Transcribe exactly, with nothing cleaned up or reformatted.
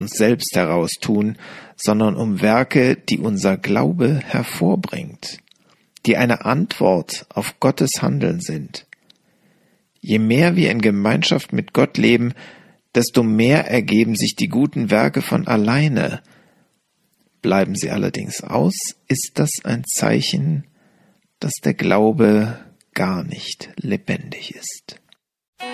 uns selbst heraus tun, sondern um Werke, die unser Glaube hervorbringt, die eine Antwort auf Gottes Handeln sind. Je mehr wir in Gemeinschaft mit Gott leben, desto mehr ergeben sich die guten Werke von alleine. Bleiben sie allerdings aus, ist das ein Zeichen, dass der Glaube gar nicht lebendig ist.